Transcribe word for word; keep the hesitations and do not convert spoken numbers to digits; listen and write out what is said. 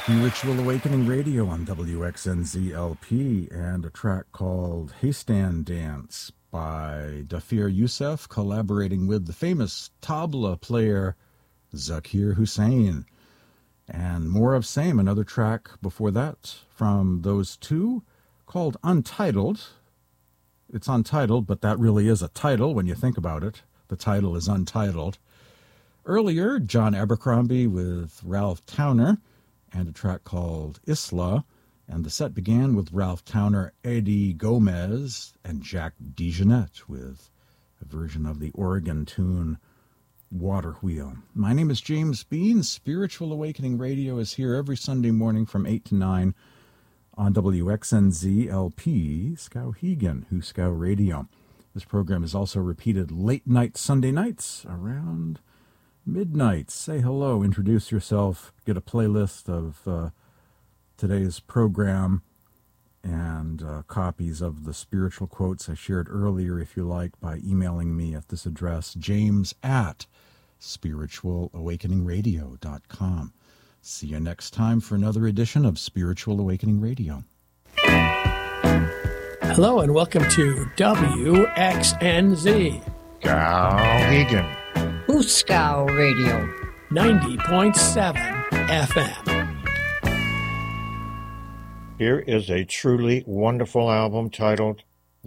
Spiritual Awakening Radio on W X N Z L P, and a track called Haystand Dance by Dafir Youssef, collaborating with the famous tabla player Zakir Hussain. And more of same, another track before that from those two called Untitled. It's untitled, but that really is a title when you think about it. The title is Untitled. Earlier, John Abercrombie with Ralph Towner and a track called Isla, and the set began with Ralph Towner, Eddie Gomez, and Jack DeJohnette with a version of the Oregon tune Water Wheel. My name is James Bean. Spiritual Awakening Radio is here every Sunday morning from eight to nine on W X N Z L P, Skowhegan, Huskow Radio. This program is also repeated late night Sunday nights around midnight. Say hello, introduce yourself, get a playlist of uh, today's program and uh, copies of the spiritual quotes I shared earlier, if you like, by emailing me at this address, james at spiritual awakening radio dot com. See you next time for another edition of Spiritual Awakening Radio. Hello and welcome to W X N Z. Skowhegan. Huskow Radio. ninety point seven F M. Here is a truly wonderful album titled